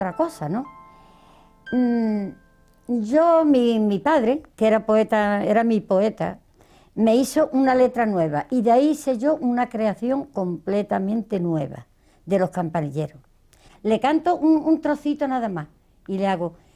otra cosa, ¿no? Mi padre, que era poeta, era mi poeta, me hizo una letra nueva y de ahí hice yo una creación completamente nueva de los campanilleros. Le canto un trocito nada más y le hago